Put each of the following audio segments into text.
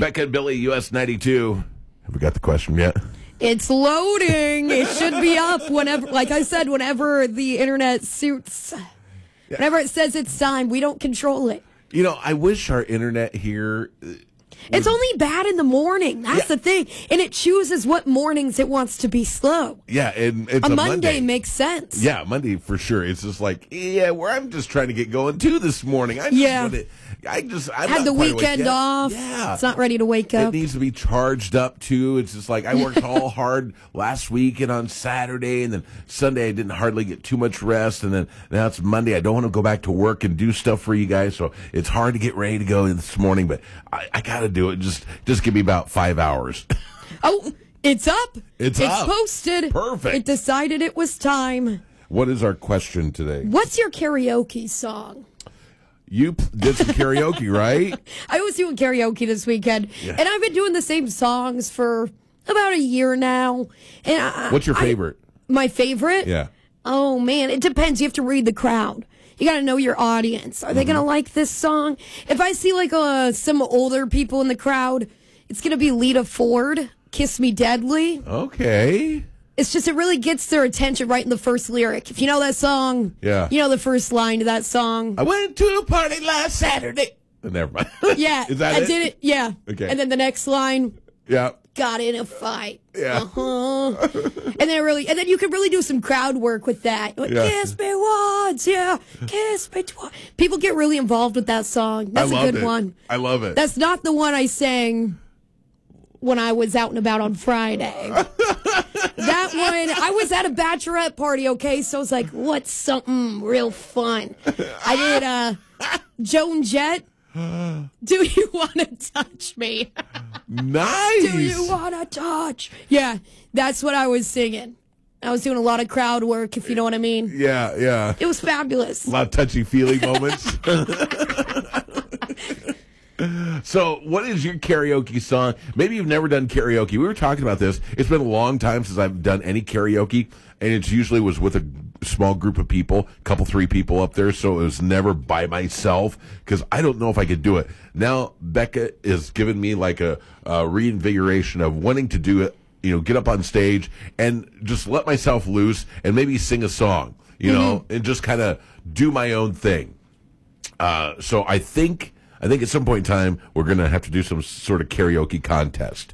Becca and Billy, US 92. Have we got the question yet? It's loading. It should be up whenever, like I said, whenever the internet suits. Yeah. Whenever it says it's time, we don't control it. You know, I wish our internet here... It's only bad in the morning. That's the thing. And it chooses what mornings it wants to be slow. Yeah, and it's a Monday makes sense. Yeah, Monday for sure. It's just like, where I'm just trying to get going too this morning. I had the weekend off. Yeah. It's not ready to wake up. It needs to be charged up too. It's just like I worked all hard last week and on Saturday, and then Sunday I didn't hardly get too much rest, and then now it's Monday. I don't want to go back to work and do stuff for you guys, so it's hard to get ready to go this morning, but I got to do it. Just give me about 5 hours. Oh, it's up. It's up. Posted. Perfect. It decided it was time. What is our question today? What's your karaoke song? You did some karaoke, right? I was doing karaoke this weekend, and I've been doing the same songs for about a year now. And what's your favorite? My favorite? Yeah. Oh, man, it depends. You have to read the crowd. You got to know your audience. Are they going to like this song? If I see like some older people in the crowd, it's going to be Lita Ford, Kiss Me Deadly. Okay. It's just, it really gets their attention right in the first lyric. If you know that song, you know the first line to that song. I went to a party last Saturday. Never mind. Yeah. Is that I did it. Yeah. Okay. And then the next line. Yeah. Got in a fight. Yeah. And then you can really do some crowd work with that. Like, kiss me once, kiss me twice. People get really involved with that song. That's a good one. I love it. That's not the one I sang when I was out and about on Friday. That one, I was at a bachelorette party, okay? So I was like, what's something real fun? I did Joan Jett. Do you want to touch me? Nice. Do you want to touch? Yeah, that's what I was singing. I was doing a lot of crowd work, if you know what I mean. Yeah, yeah. It was fabulous. A lot of touchy-feely moments. So, what is your karaoke song? Maybe you've never done karaoke. We were talking about this. It's been a long time since I've done any karaoke, and it usually was with a small group of people, couple, 3 people up there, so it was never by myself, because I don't know if I could do it. Now, Becca has given me like a reinvigoration of wanting to do it, get up on stage and just let myself loose and maybe sing a song, know, and just kind of do my own thing. So I think at some point in time, we're going to have to do some sort of karaoke contest.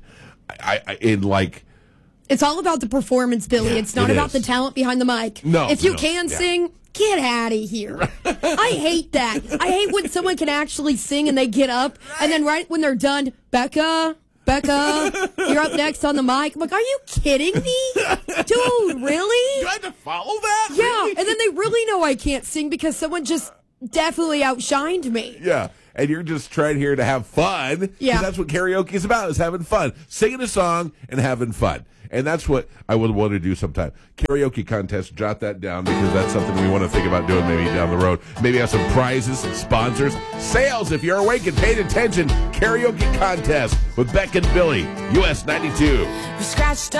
It's all about the performance, Billy. It's not about the talent behind the mic. No. If you can sing, get out of here. I hate that. I hate when someone can actually sing and they get up, and then right when they're done, Becca, you're up next on the mic. I'm like, are you kidding me? Dude, really? Do I have to follow that? Yeah, Really? and then they really know I can't sing because someone just definitely outshined me. Yeah. And you're just trying here to have fun. Yeah. 'Cause that's what karaoke is about, is having fun. Singing a song and having fun. And that's what I would want to do sometime. Karaoke contest, jot that down, because that's something we want to think about doing maybe down the road. Maybe have some prizes, some sponsors. Sales, if you're awake and paid attention. Karaoke contest with Beck and Billy, US 92. We scratched